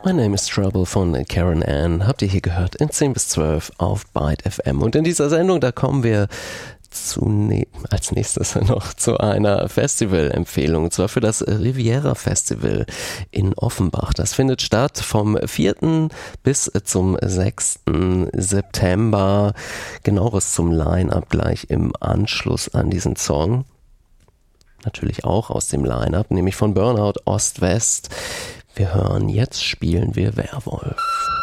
My Name is Trouble von Karen Ann habt ihr hier gehört in 10 bis 12 auf Byte FM. Und in dieser Sendung, da kommen wir als nächstes noch zu einer Festival-Empfehlung, und zwar für das Riviera Festival in Offenbach. Das findet statt vom 4. bis zum 6. September. Genaueres zum Line-Up gleich im Anschluss an diesen Song. Natürlich auch aus dem Line-Up, nämlich von Burnout Ost-West. Wir hören, jetzt spielen wir Werwolf.